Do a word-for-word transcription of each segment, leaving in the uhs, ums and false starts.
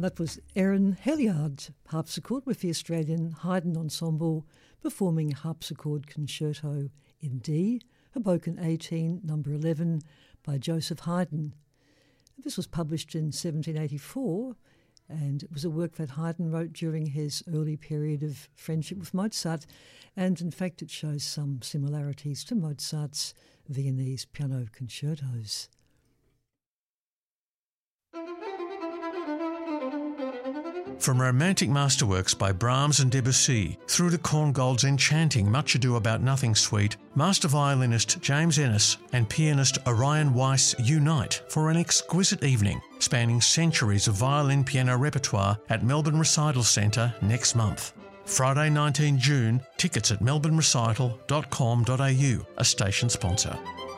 That was Erin Helyard, harpsichord with the Australian Haydn Ensemble, performing Harpsichord Concerto in D, Hoboken eighteen, number eleven, by Joseph Haydn. This was published in seventeen eighty-four, and it was a work that Haydn wrote during his early period of friendship with Mozart, and in fact it shows some similarities to Mozart's Viennese piano concertos. From romantic masterworks by Brahms and Debussy through to Korngold's enchanting Much Ado About Nothing suite, master violinist James Ennis and pianist Orion Weiss unite for an exquisite evening spanning centuries of violin piano repertoire at Melbourne Recital Centre next month. Friday the nineteenth of June, tickets at melbourne recital dot com dot a u, a station sponsor.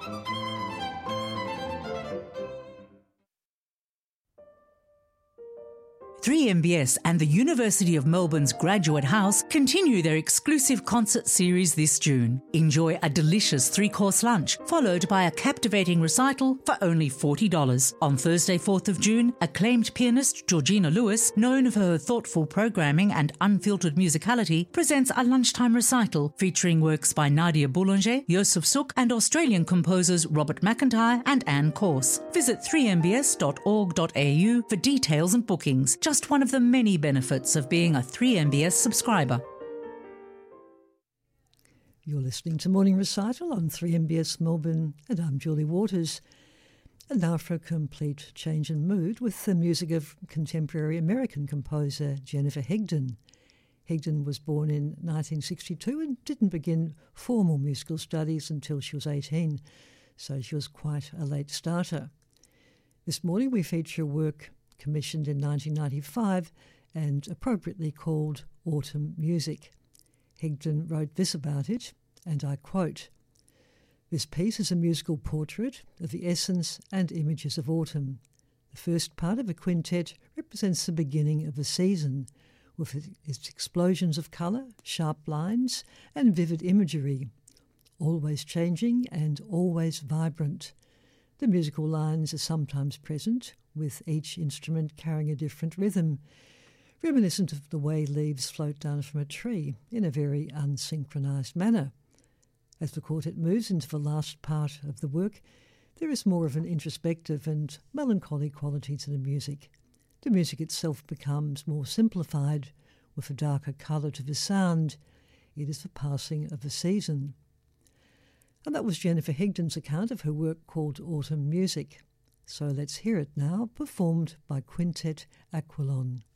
three M B S and the University of Melbourne's Graduate House continue their exclusive concert series this June. Enjoy a delicious three-course lunch, followed by a captivating recital for only forty dollars. On Thursday, fourth of June, acclaimed pianist Georgina Lewis, known for her thoughtful programming and unfiltered musicality, presents a lunchtime recital featuring works by Nadia Boulanger, Joseph Suk, and Australian composers Robert McIntyre and Anne Corse. Visit three m b s dot org dot a u for details and bookings. Just one of the many benefits of being a three M B S subscriber. You're listening to Morning Recital on three M B S Melbourne, and I'm Julie Waters. And now for a complete change in mood with the music of contemporary American composer Jennifer Higdon. Higdon was born in nineteen sixty-two and didn't begin formal musical studies until she was eighteen, so she was quite a late starter. This morning we feature a work commissioned in nineteen ninety-five and appropriately called Autumn Music. Higdon wrote this about it, and I quote, "This piece is a musical portrait of the essence and images of autumn. The first part of a quintet represents the beginning of a season, with its explosions of colour, sharp lines, and vivid imagery, always changing and always vibrant. The musical lines are sometimes present, with each instrument carrying a different rhythm, reminiscent of the way leaves float down from a tree in a very unsynchronised manner. As the quartet moves into the last part of the work, there is more of an introspective and melancholy quality to the music. The music itself becomes more simplified, with a darker colour to the sound. It is the passing of a season." And that was Jennifer Higdon's account of her work called Autumn Music. So let's hear it now, performed by Quintet Aquilon.